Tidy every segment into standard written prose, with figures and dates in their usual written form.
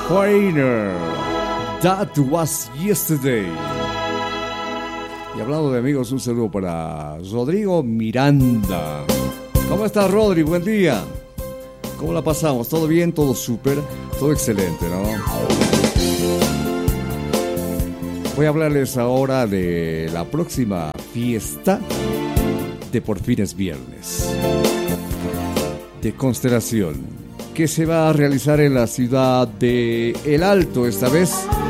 Foreigner, That Was Yesterday. Y hablando de amigos, un saludo para Rodrigo Miranda. ¿Cómo estás, Rodri? Buen día. ¿Cómo la pasamos? ¿Todo bien? ¿Todo súper? Todo excelente, ¿no? Voy a hablarles ahora de la próxima fiesta de Por Fin es Viernes, de Constelación, que se va a realizar en la ciudad de El Alto, esta vez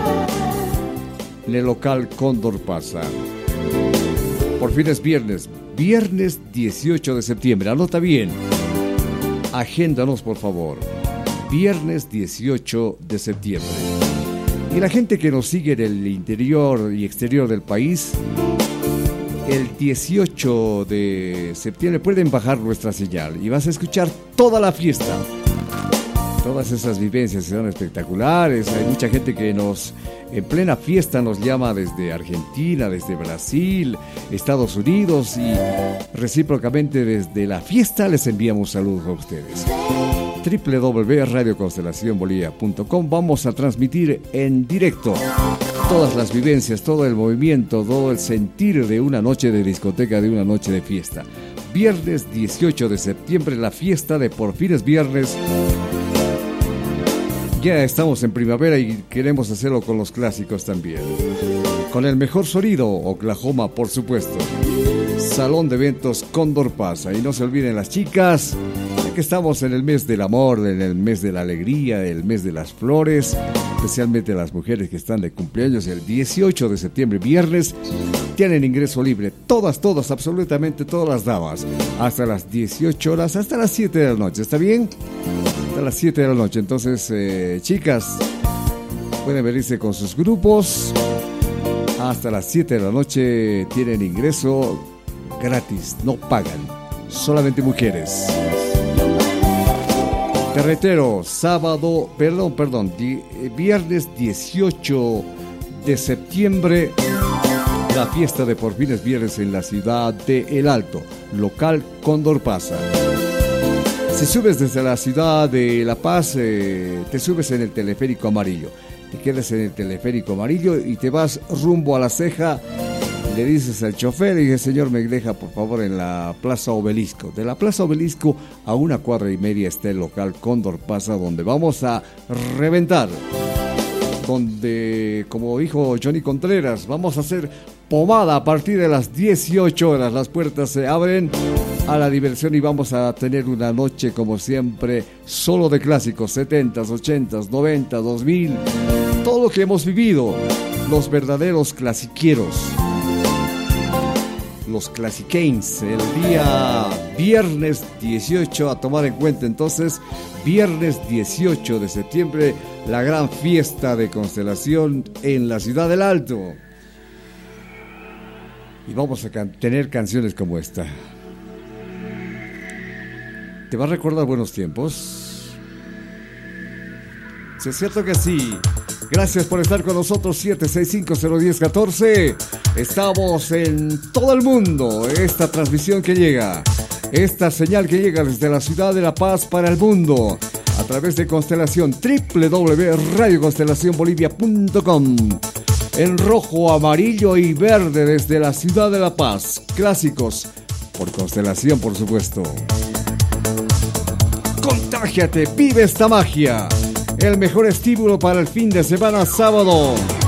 en el local Cóndor Plaza. Por Fin es Viernes, viernes 18 de septiembre, anota bien, agéndanos por favor, viernes 18 de septiembre. Y la gente que nos sigue en el interior y exterior del país, el 18 de septiembre pueden bajar nuestra señal y vas a escuchar toda la fiesta. Todas esas vivencias serán espectaculares. Hay mucha gente que en plena fiesta nos llama desde Argentina, desde Brasil, Estados Unidos, y recíprocamente desde la fiesta les enviamos saludos a ustedes. www.radioconstelacionbolivia.com. Vamos a transmitir en directo todas las vivencias, todo el movimiento, todo el sentir de una noche de discoteca, de una noche de fiesta. Viernes 18 de septiembre, la fiesta de Por Fin es Viernes. Ya estamos en primavera y queremos hacerlo con los clásicos también. Con el mejor sonido, Oklahoma, por supuesto. Salón de eventos Cóndor Plaza. Y no se olviden las chicas, que estamos en el mes del amor, en el mes de la alegría, el mes de las flores, especialmente las mujeres que están de cumpleaños el 18 de septiembre, viernes, tienen ingreso libre, todas, absolutamente todas las damas, hasta las 18 horas, hasta las 7 de la noche, ¿está bien? Hasta las 7 de la noche, entonces, chicas, pueden venirse con sus grupos, hasta las 7 de la noche tienen ingreso gratis, no pagan, solamente mujeres. Carretero, viernes 18 de septiembre, la fiesta de Por Fin es Viernes en la ciudad de El Alto, local Cóndor Plaza. Si subes desde la ciudad de La Paz, te subes en el teleférico amarillo. Te quedas en el teleférico amarillo y te vas rumbo a La Ceja. Le dices al chofer y dice: señor, me deja por favor en la Plaza Obelisco. De la Plaza Obelisco a 1 cuadra y media está el local Cóndor Plaza, donde vamos a reventar. Donde, como dijo Johnny Contreras, vamos a hacer pomada a partir de las 18 horas. Las puertas se abren a la diversión y vamos a tener una noche, como siempre, solo de clásicos, 70s, 80s, 90s, 2000. Todo lo que hemos vivido, los verdaderos clasiqueros. Los Clasicanes, el día viernes 18, a tomar en cuenta entonces, viernes 18 de septiembre, la gran fiesta de Constelación en la ciudad del Alto. Y vamos a tener canciones como esta. ¿Te va a recordar buenos tiempos? Si es cierto que sí. Gracias por estar con nosotros, 765-010-14. Estamos en todo el mundo. Esta transmisión que llega, esta señal que llega desde la ciudad de La Paz para el mundo, a través de Constelación, www.radioconstelacionbolivia.com. En rojo, amarillo y verde desde la ciudad de La Paz. Clásicos por Constelación, por supuesto. Contágiate, vive esta magia. El mejor estímulo para el fin de semana sábado.